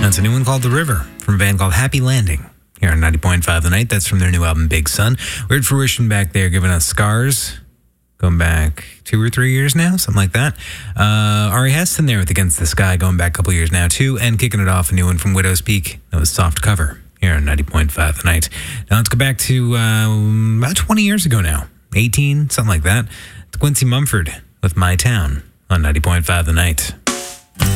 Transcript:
That's a new one called The River from a band called Happy Landing here on 90.5 The Night. That's from their new album, Big Sun. Weird Fruition back there giving us Scars. Going back 2 or 3 years now, something like that. Ari Heston there with Against the Sky, going back a couple years now too. And kicking it off, a new one from Widow's Peak. That was Soft Cover here on 90.5 The Night. Now let's go back to about 20 years ago now. 18, something like that. It's Quincy Mumford with My Town on 90.5 The Night.